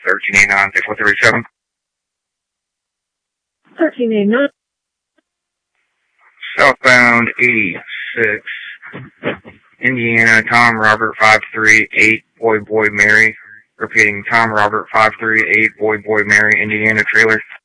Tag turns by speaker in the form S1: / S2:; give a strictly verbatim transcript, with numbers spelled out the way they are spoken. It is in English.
S1: thirteen eighty-nine, six four three seven.
S2: thirteen eighty-nine.
S1: Southbound eighty-six, Indiana, Tom Robert five three eight, Boy Boy Mary. Repeating, Tom Robert five three eight, Boy Boy Mary, Indiana trailer.